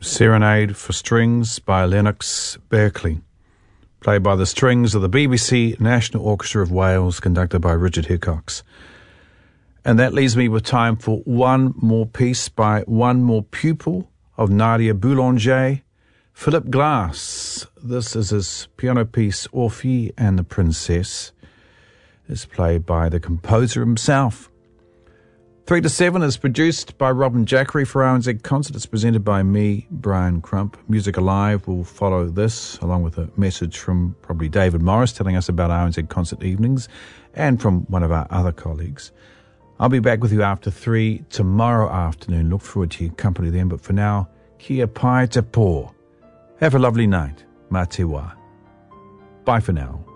Serenade for Strings by Lennox Berkeley, played by the strings of the BBC National Orchestra of Wales, conducted by Richard Hickox. And that leaves me with time for one more piece by one more pupil of Nadia Boulanger, Philip Glass. This is his piano piece, Orphée and the Princess. It's played by the composer himself. 3 to 7 is produced by Robin Jackery for RNZ Concert. It's presented by me, Brian Crump. Music Alive will follow this, along with a message from probably David Morris telling us about RNZ Concert evenings, and from one of our other colleagues. I'll be back with you after 3 tomorrow afternoon. Look forward to your company then. But for now, kia pai te pō. Have a lovely night. Mā te wā. Bye for now.